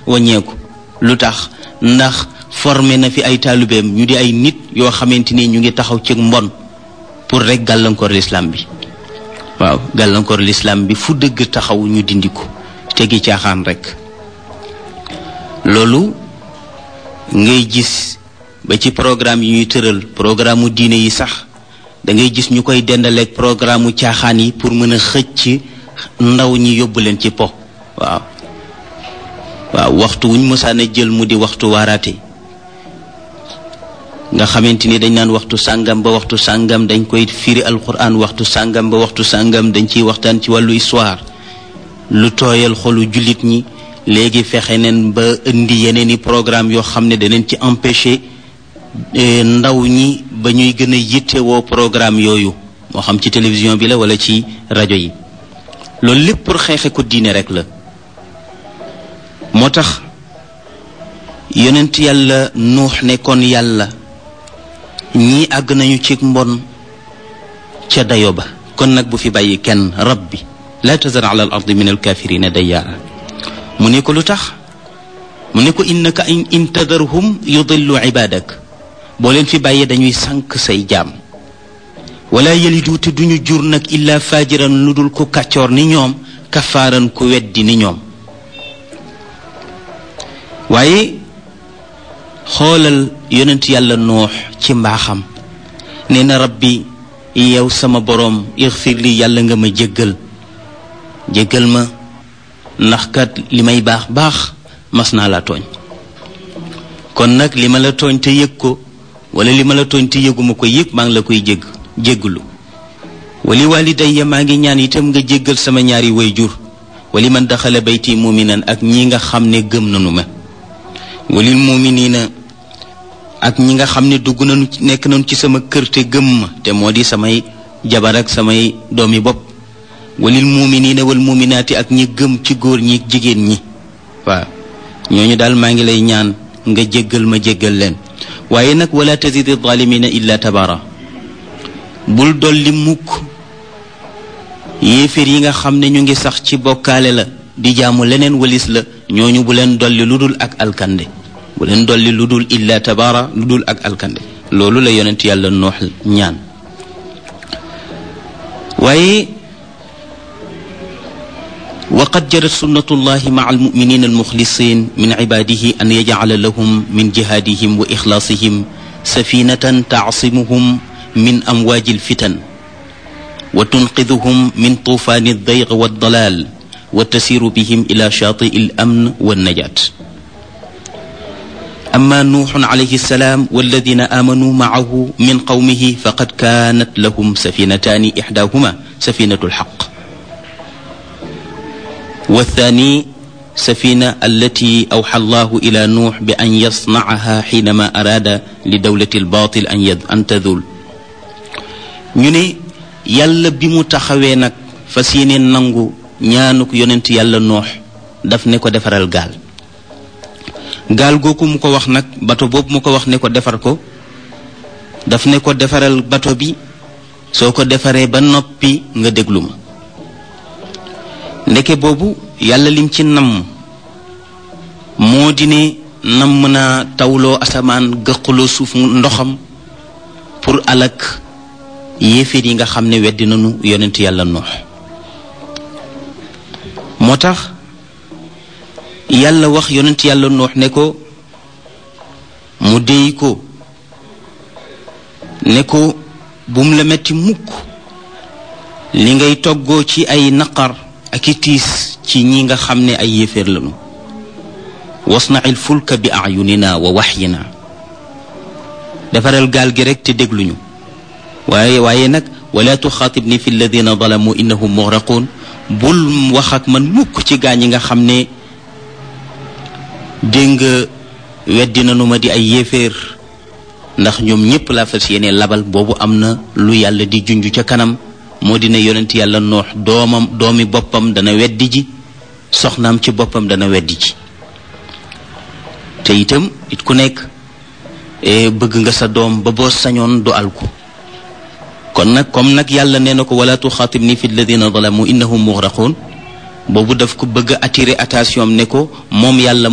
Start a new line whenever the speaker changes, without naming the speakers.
wàññeeku. lu tax ndax formé na fi ay taalibeem ñu di ay nit yoo xamante ni ñu ngi taxaw ci mbon pour rek gàllankoor l'islam bi. waaw gàllankoor l'islam bi fu dëgg taxaw ñu dindi ko tegi caaxaan rek. loolu ngay gis ba ci programme yi ñuy tëral programme diine yi sax da ngay gis ñu koy dendaleeg programme caaxaan yi pour mën a xëcc ndaw ñi yóbbu leen ci po. waaw waxtu wuñ mësaana jël mu di waxtu waaraate nga xamante ni dañ naan waxtu sàngam ba waxtu sàngam dañ koy firi alquran, waxtu sàngam ba waxtu sàngam dañ ciy waxtaan ci wàllu histoire lu tooyal xolu jullit ñi. léegi fexe neen ba indi yeneeni programme yoo xam ne danañ ci empêcher ndaw ñi ba ñuy gën a yittewoo programme yooyu moo xam ci télévision bi la wala ci rajo yi. loolu lépp pour xeexe ko diine rek la. moo tax yonent yàlla nuux ne kon yàlla ñii àgg nañu ci mbon ca dayo ba kon nag bu fi bàyyi kenn rabbi la tazar ala al ardi min al kafirina dayyaara. mu ne ko lu tax mu ne ko innaka in tadarhum yudillu ibadak boo leen fi bàyyee dañuy sànk say jaam wala yalidu te duñu jur nag illa fajiran lu dul ko kàccoor ni ñoom kafaaran ku weddi ni ñoom. waaye xoolal yonent yàlla noox ci mbaaxam nee na rabbi yow sama boroom ixfir li yàlla nga ma jéggal ma ndax kat li may baax baax mas naa la tooñ kon nag li ma la tooñ te yëg ko wala li ma la tooñ te yëguma ko yëg maa ngi la koy jégglu wali walidayya maa ngi ñaan itam nga jéggal sama ñaari wayjur wali man daxala bayti muminan ak ñi nga xam ne gëm nanu ma walil muminina ak ñi nga xam ne dugg nañu nekk nañu ci sama kër te gëm ma te moo di samay jabar ak samay doomi bopp walil muminina wal muminaati ak ñi gëm ci góor ñi jigéen ñi. waaw ñooñu daal maa ngi lay ñaan nga jéggal ma jéggal leen waaye nag wala tazidi zalimina illa tabara bul dolli mukk yéeféer yi nga xam ne ñu ngi sax ci bokkaale la di jaamu leneen walis la ñooñu bu leen dolli lu dul ak alkande bu leen dolli lu dul illa tabara lu dul ak alkande loolu la yonent yàlla noox ñaan. waaye waqad jarat sunnatullahi maa almuminina almuxlisin min cibaadihi an yajcala lahum min jihaadihim wa ixlaasihim safinatan taasimuhum min amwaaji alfitan wa tunqiduhum min tuufaani aldayq waaldalaal wa tasiiru bihim ila shaatii alamn wannajaat. amma nuuxun alayhi salaam walladina aamanuu macahu min qawmihi faqad kaanat lahum safinataani ixdaahuma safinatu alxaq والثاني سفينة التي أوحى الله إلى نوح بأن يصنعها حينما أراد لدولة الباطل أن تذول ñu ne yàlla bi mu taxawee nag fas yéene nangu ñaanuk yonent yàlla noox daf ne ko defaral gaal googu mu ko wax nag bato boobu mu ko wax ne ko defar ko daf ne ko defaral bato bi soo ko defaree ba noppi nga déglu ma. ndeke boobu yàlla lim ci namm moo di ne namm naa tawloo asamaan gëqaloo suuf ndoxam pour alak yéeféer yi nga xam ne weddi nañu yonent yàlla noox. moo tax yàlla wax yonent yàlla noox ne ko mu déy ko ne ko bum la metti mukk li ngay toggoo ci ay naqar ak i tiis ci ñi nga xam ne ay yéeféer lañu. wasna'il fulka bi a'yunina wa wahyina defaral gaal gi rek te dégluñu waaye nag wala tuxaatibni fi alladina zalamu innahum mughraqun bul wax ak man mukk ci gaa ñi nga xam ne dégg nga weddi nanu ma di ay yéeféer ndax ñoom ñépp la fas yéene labal. boobu am na lu yàlla di junj ca kanam moo dina yonent yàlla noox doomi boppam dana weddi ji soxnaam ci boppam dana weddi ji te itam it ku nekk bëgg nga sa doom ba boo sañoon du alku. kon nag comme nag yàlla nee na ko wala tuxaatibni fi alladina zalamu innahum mughraqun boobu daf ko bëgg a attirer attention ne ko moom yàlla